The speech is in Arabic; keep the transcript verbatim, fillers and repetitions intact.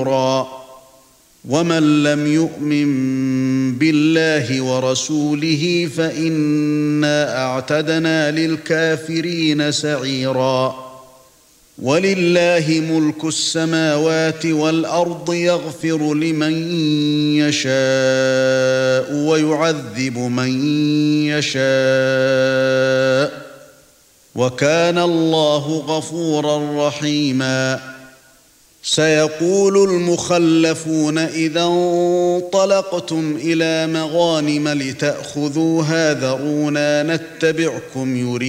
ومن لم يؤمن بالله ورسوله فإنا أعتدنا للكافرين سعيرا. ولله ملك السماوات والأرض يغفر لمن يشاء ويعذب من يشاء وكان الله غفورا رحيما. سيقول المخلفون إذا انطلقتم إلى مغانم لتأخذوها ذرونا نتبعكم يريدون